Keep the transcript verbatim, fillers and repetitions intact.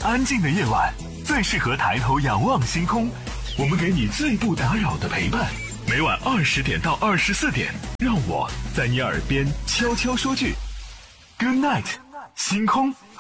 安静的夜晚最适合抬头仰望星空，我们给你最不打扰的陪伴。每晚二十点到二十四点，让我在你耳边悄悄说句 Good night， 星空。